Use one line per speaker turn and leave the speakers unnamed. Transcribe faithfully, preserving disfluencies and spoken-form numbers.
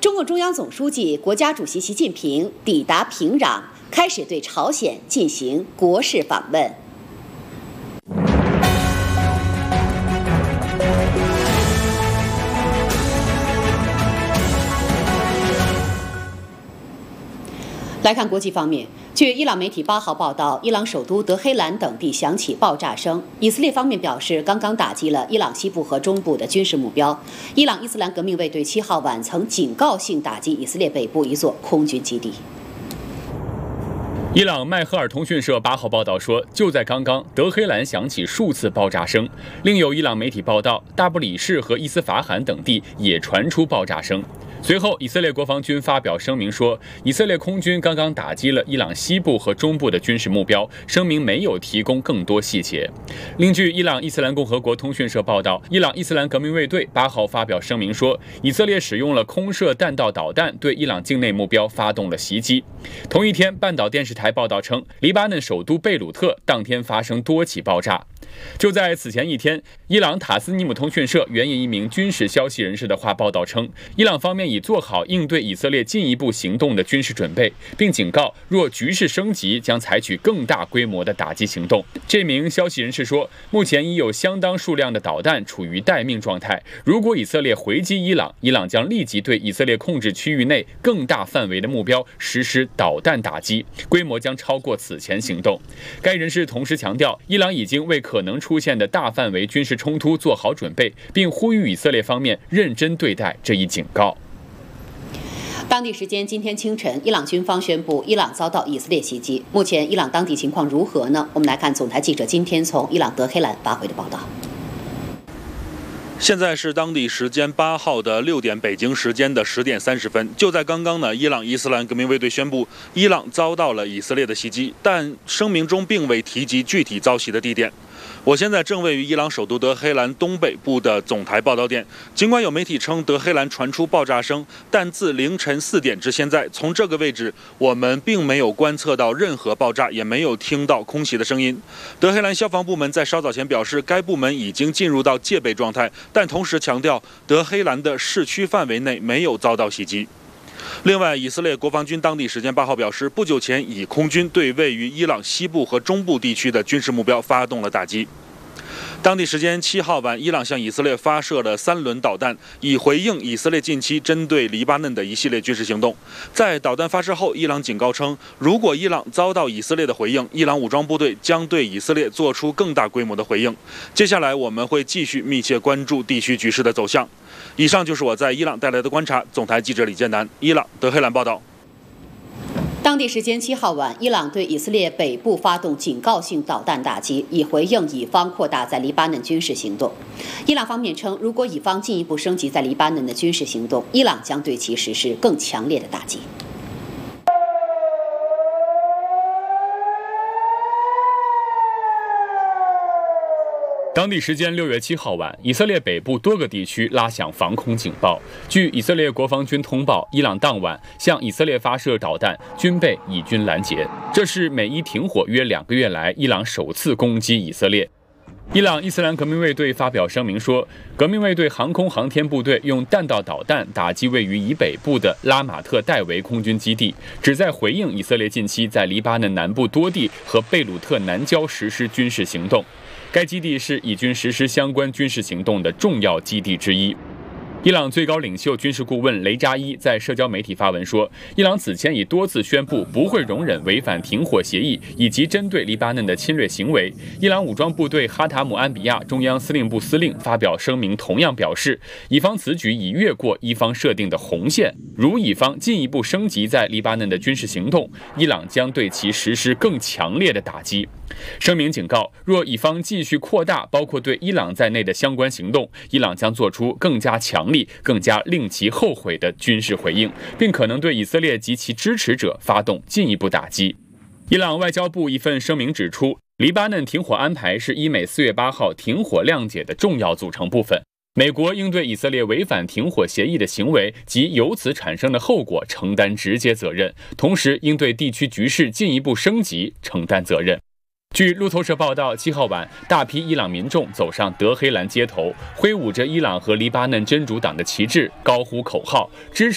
中共中央总书记、国家主席习近平抵达平壤，开始对朝鲜进行国事访问。来看国际方面，据伊朗媒体八号报道，伊朗首都德黑兰等地响起爆炸声。以色列方面表示，刚刚打击了伊朗西部和中部的军事目标。伊朗伊斯兰革命卫队七号晚曾警告性打击以色列北部一座空军基地。
伊朗迈赫尔通讯社八号报道说，就在刚刚，德黑兰响起数次爆炸声。另有伊朗媒体报道，大不里士和伊斯法罕等地也传出爆炸声。随后，以色列国防军发表声明说，以色列空军刚刚打击了伊朗西部和中部的军事目标，声明没有提供更多细节。另据伊朗伊斯兰共和国通讯社报道，伊朗伊斯兰革命卫队八号发表声明说，以色列使用了空射弹道导弹对伊朗境内目标发动了袭击。同一天，半岛电视台报道称，黎巴嫩首都贝鲁特当天发生多起爆炸。就在此前一天，伊朗塔斯尼姆通讯社援引一名军事消息人士的话报道称，伊朗方面已做好应对以色列进一步行动的军事准备，并警告若局势升级，将采取更大规模的打击行动。这名消息人士说，目前已有相当数量的导弹处于待命状态，如果以色列回击伊朗，伊朗将立即对以色列控制区域内更大范围的目标实施导弹打击，规模将超过此前行动。该人士同时强调，伊朗已经为可能出现的大范围军事冲突做好准备，并呼吁以色列方面认真对待这一警告。
当地时间今天清晨，伊朗军方宣布伊朗遭到以色列袭击。目前伊朗当地情况如何呢？我们来看总台记者今天从伊朗德黑兰发回的报道。
现在是当地时间八号的六点，北京时间的十点三十分。就在刚刚呢，伊朗伊斯兰革命卫队宣布，伊朗遭到了以色列的袭击，但声明中并未提及具体遭袭的地点。我现在正位于伊朗首都德黑兰东北部的总台报道点。尽管有媒体称德黑兰传出爆炸声，但自凌晨四点至现在，从这个位置我们并没有观测到任何爆炸，也没有听到空袭的声音。德黑兰消防部门在稍早前表示，该部门已经进入到戒备状态，但同时强调德黑兰的市区范围内没有遭到袭击。另外，以色列国防军当地时间八号表示，不久前以空军对位于伊朗西部和中部地区的军事目标发动了打击。当地时间七号晚，伊朗向以色列发射了三轮导弹，以回应以色列近期针对黎巴嫩的一系列军事行动。在导弹发射后，伊朗警告称，如果伊朗遭到以色列的回应，伊朗武装部队将对以色列做出更大规模的回应。接下来，我们会继续密切关注地区局势的走向。以上就是我在伊朗带来的观察。总台记者李建南，伊朗德黑兰报道。
当地时间七号晚，伊朗对以色列北部发动警告性导弹打击，以回应以方扩大在黎巴嫩军事行动。伊朗方面称，如果以方进一步升级在黎巴嫩的军事行动，伊朗将对其实施更强烈的打击。
当地时间六月七号晚，以色列北部多个地区拉响防空警报。据以色列国防军通报，伊朗当晚向以色列发射导弹，均被以军拦截。这是美伊停火约两个月来，伊朗首次攻击以色列。伊朗伊斯兰革命卫队发表声明说，革命卫队航空航天部队用弹道导弹打击位于以北部的拉马特戴维空军基地，旨在回应以色列近期在黎巴嫩南部多地和贝鲁特南郊实施军事行动。该基地是以军实施相关军事行动的重要基地之一。伊朗最高领袖军事顾问雷扎伊在社交媒体发文说，伊朗此前已多次宣布不会容忍违反停火协议以及针对黎巴嫩的侵略行为。伊朗武装部队哈塔姆安比亚中央司令部司令发表声明，同样表示，以方此举已越过伊方设定的红线，如以方进一步升级在黎巴嫩的军事行动，伊朗将对其实施更强烈的打击。声明警告，若以方继续扩大包括对伊朗在内的相关行动，伊朗将做出更加强力、更加令其后悔的军事回应，并可能对以色列及其支持者发动进一步打击。伊朗外交部一份声明指出，黎巴嫩停火安排是伊美四月八号停火谅解的重要组成部分。美国应对以色列违反停火协议的行为及由此产生的后果承担直接责任，同时应对地区局势进一步升级承担责任。据路透社报道，七号晚，大批伊朗民众走上德黑兰街头，挥舞着伊朗和黎巴嫩真主党的旗帜，高呼口号，支持